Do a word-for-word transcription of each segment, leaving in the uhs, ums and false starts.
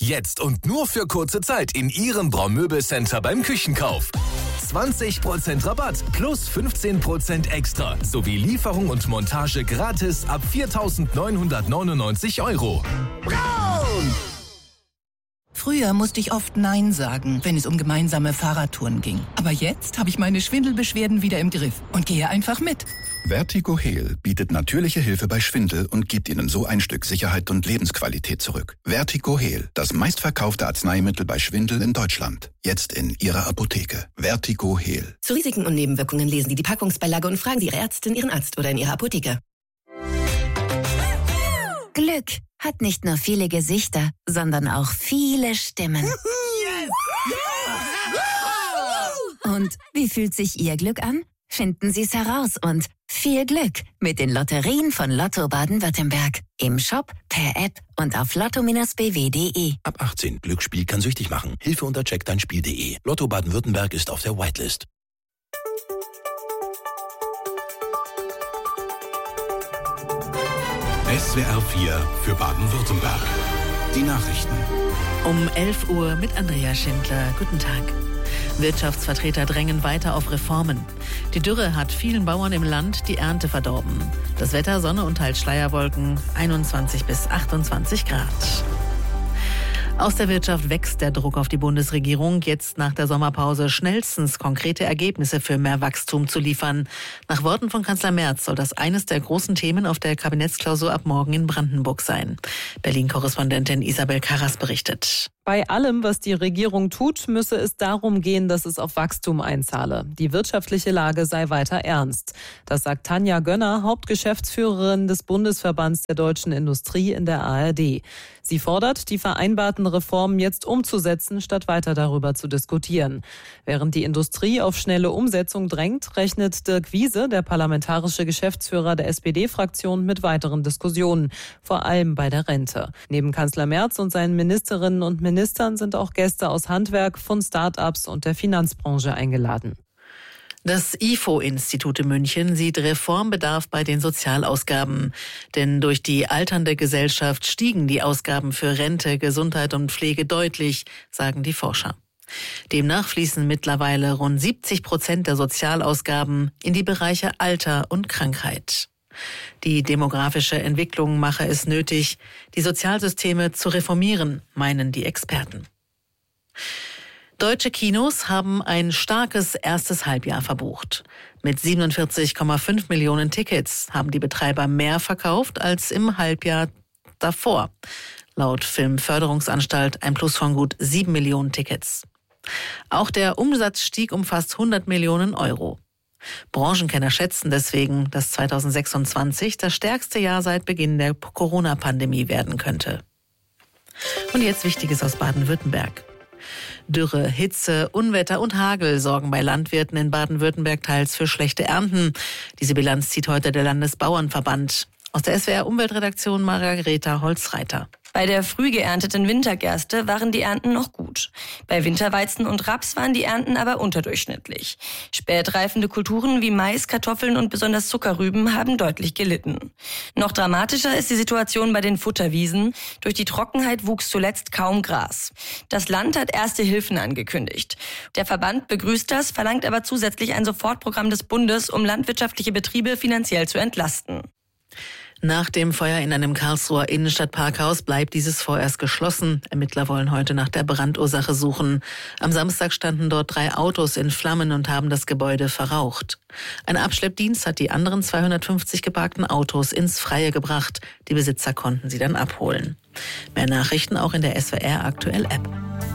Jetzt und nur für kurze Zeit in Ihrem Braun-Möbel-Center beim Küchenkauf. zwanzig Prozent Rabatt plus fünfzehn Prozent extra sowie Lieferung und Montage gratis ab viertausendneunhundertneunundneunzig Euro. Braun! Früher musste ich oft Nein sagen, wenn es um gemeinsame Fahrradtouren ging. Aber jetzt habe ich meine Schwindelbeschwerden wieder im Griff und gehe einfach mit. Vertigo Heal bietet natürliche Hilfe bei Schwindel und gibt Ihnen so ein Stück Sicherheit und Lebensqualität zurück. Vertigo Heal, das meistverkaufte Arzneimittel bei Schwindel in Deutschland. Jetzt in Ihrer Apotheke. Vertigo Heal. Zu Risiken und Nebenwirkungen lesen Sie die Packungsbeilage und fragen Sie Ihre Ärztin, Ihren Arzt oder in Ihrer Apotheke. Glück hat nicht nur viele Gesichter, sondern auch viele Stimmen. Yes! Yeah! Und wie fühlt sich Ihr Glück an? Finden Sie es heraus und viel Glück mit den Lotterien von Lotto Baden-Württemberg. Im Shop, per App und auf lotto b w punkt de. Ab achtzehn. Glücksspiel kann süchtig machen. Hilfe unter check dein spiel punkt de. Lotto Baden-Württemberg ist auf der Whitelist. S W R vier für Baden-Württemberg. Die Nachrichten. Um elf Uhr mit Andrea Schindler. Guten Tag. Wirtschaftsvertreter drängen weiter auf Reformen. Die Dürre hat vielen Bauern im Land die Ernte verdorben. Das Wetter, Sonne und teils Schleierwolken, einundzwanzig bis achtundzwanzig Grad. Aus der Wirtschaft wächst der Druck auf die Bundesregierung, jetzt nach der Sommerpause schnellstens konkrete Ergebnisse für mehr Wachstum zu liefern. Nach Worten von Kanzler Merz soll das eines der großen Themen auf der Kabinettsklausur ab morgen in Brandenburg sein. Berlin-Korrespondentin Isabel Karras berichtet. Bei allem, was die Regierung tut, müsse es darum gehen, dass es auf Wachstum einzahle. Die wirtschaftliche Lage sei weiter ernst. Das sagt Tanja Gönner, Hauptgeschäftsführerin des Bundesverbands der deutschen Industrie in der A R D. Sie fordert, die vereinbarten Reformen jetzt umzusetzen, statt weiter darüber zu diskutieren. Während die Industrie auf schnelle Umsetzung drängt, rechnet Dirk Wiese, der parlamentarische Geschäftsführer der S P D-Fraktion, mit weiteren Diskussionen, vor allem bei der Rente. Neben Kanzler Merz und seinen Ministerinnen und Ministern Ministern sind auch Gäste aus Handwerk, von Start-ups und der Finanzbranche eingeladen. Das I F O-Institut in München sieht Reformbedarf bei den Sozialausgaben. Denn durch die alternde Gesellschaft stiegen die Ausgaben für Rente, Gesundheit und Pflege deutlich, sagen die Forscher. Demnach fließen mittlerweile rund siebzig Prozent der Sozialausgaben in die Bereiche Alter und Krankheit. Die demografische Entwicklung mache es nötig, die Sozialsysteme zu reformieren, meinen die Experten. Deutsche Kinos haben ein starkes erstes Halbjahr verbucht. Mit siebenundvierzig Komma fünf Millionen Tickets haben die Betreiber mehr verkauft als im Halbjahr davor. Laut Filmförderungsanstalt ein Plus von gut sieben Millionen Tickets. Auch der Umsatz stieg um fast hundert Millionen Euro. Branchenkenner schätzen deswegen, dass zweitausendsechsundzwanzig das stärkste Jahr seit Beginn der Corona-Pandemie werden könnte. Und jetzt Wichtiges aus Baden-Württemberg. Dürre, Hitze, Unwetter und Hagel sorgen bei Landwirten in Baden-Württemberg teils für schlechte Ernten. Diese Bilanz zieht heute der Landesbauernverband. Aus der S W R-Umweltredaktion Margareta Holzreiter. Bei der früh geernteten Wintergerste waren die Ernten noch gut. Bei Winterweizen und Raps waren die Ernten aber unterdurchschnittlich. Spätreifende Kulturen wie Mais, Kartoffeln und besonders Zuckerrüben haben deutlich gelitten. Noch dramatischer ist die Situation bei den Futterwiesen. Durch die Trockenheit wuchs zuletzt kaum Gras. Das Land hat erste Hilfen angekündigt. Der Verband begrüßt das, verlangt aber zusätzlich ein Sofortprogramm des Bundes, um landwirtschaftliche Betriebe finanziell zu entlasten. Nach dem Feuer in einem Karlsruher Innenstadtparkhaus bleibt dieses vorerst geschlossen. Ermittler wollen heute nach der Brandursache suchen. Am Samstag standen dort drei Autos in Flammen und haben das Gebäude verraucht. Ein Abschleppdienst hat die anderen zweihundertfünfzig geparkten Autos ins Freie gebracht. Die Besitzer konnten sie dann abholen. Mehr Nachrichten auch in der S W R Aktuell App.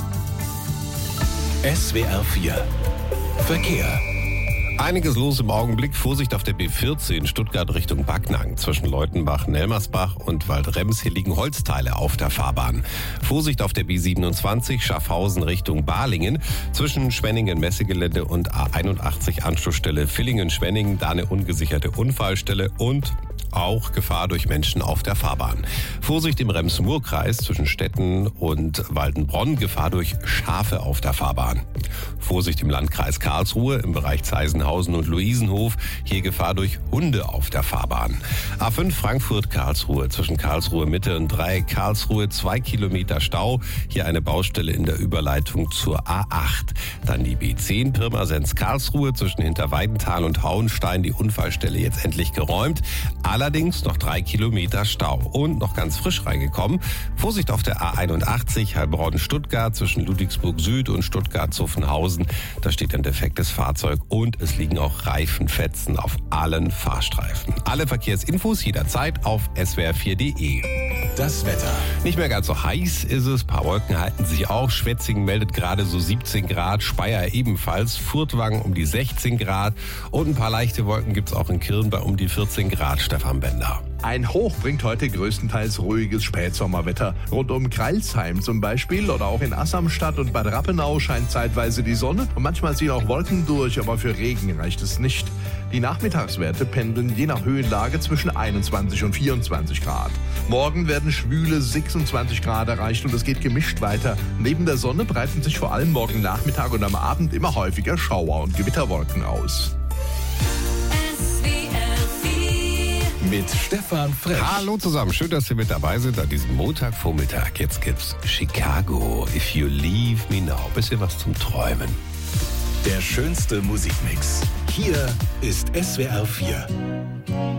S W R vier Verkehr. Einiges los im Augenblick. Vorsicht auf der B vierzehn Stuttgart Richtung Backnang. Zwischen Leutenbach, Nelmersbach und Waldrems. Hier liegen Holzteile auf der Fahrbahn. Vorsicht auf der B siebenundzwanzig Schaffhausen Richtung Balingen. Zwischen Schwenningen-Messegelände und A einundachtzig Anschlussstelle Villingen-Schwenningen. Da eine ungesicherte Unfallstelle. Und auch Gefahr durch Menschen auf der Fahrbahn. Vorsicht im Rems-Murr-Kreis zwischen Stetten und Waldenbronn, Gefahr durch Schafe auf der Fahrbahn. Vorsicht im Landkreis Karlsruhe im Bereich Zeisenhausen und Luisenhof, hier Gefahr durch Hunde auf der Fahrbahn. A fünf Frankfurt-Karlsruhe zwischen Karlsruhe Mitte und Dreieck Karlsruhe, zwei Kilometer Stau, hier eine Baustelle in der Überleitung zur A acht. Dann die B zehn Pirmasens-Karlsruhe zwischen Hinterweidenthal und Hauenstein, die Unfallstelle jetzt endlich geräumt. Allerdings noch drei Kilometer Stau. Und noch ganz frisch reingekommen, Vorsicht auf der A einundachtzig Heilbronn-Stuttgart zwischen Ludwigsburg Süd und Stuttgart-Zuffenhausen. Da steht ein defektes Fahrzeug und es liegen auch Reifenfetzen auf allen Fahrstreifen. Alle Verkehrsinfos jederzeit auf S W R vier punkt de. Das Wetter. Nicht mehr ganz so heiß ist es, ein paar Wolken halten sich auch. Schwetzingen meldet gerade so siebzehn Grad, Speyer ebenfalls, Furtwangen um die sechzehn Grad und ein paar leichte Wolken gibt es auch in Kirn bei um die vierzehn Grad, Stefan Bender. Ein Hoch bringt heute größtenteils ruhiges Spätsommerwetter. Rund um Kreilsheim zum Beispiel oder auch in Assamstadt und Bad Rappenau scheint zeitweise die Sonne und manchmal ziehen auch Wolken durch, aber für Regen reicht es nicht. Die Nachmittagswerte pendeln je nach Höhenlage zwischen einundzwanzig und vierundzwanzig Grad. Morgen werden schwüle sechsundzwanzig Grad erreicht und es geht gemischt weiter. Neben der Sonne breiten sich vor allem morgen Nachmittag und am Abend immer häufiger Schauer und Gewitterwolken aus. Mit Stefan Frech. Hallo zusammen, schön, dass Sie mit dabei sind an diesem Montagvormittag. Jetzt gibt's Chicago, If You Leave Me Now. Bisschen was zum Träumen. Der schönste Musikmix. Hier ist S W R vier.